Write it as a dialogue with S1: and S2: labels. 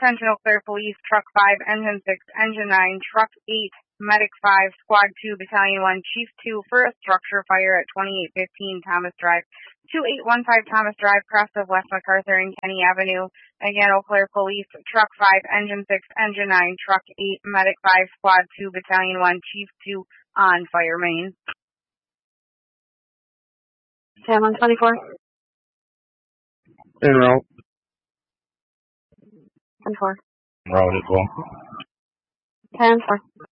S1: Attention Eau Claire Police, Truck 5, Engine 6, Engine 9, Truck 8, Medic 5, Squad 2, Battalion 1, Chief 2 for a structure fire at 2815 Thomas Drive, 2815 Thomas Drive, crest of West MacArthur and Kenny Avenue. Again, Eau Claire Police, Truck 5, Engine 6, Engine 9, Truck 8, Medic 5, Squad 2, Battalion 1, Chief 2 on fire main.
S2: Sam 124.
S3: En route.
S2: 10-4.
S3: Route as well.
S2: 10-4.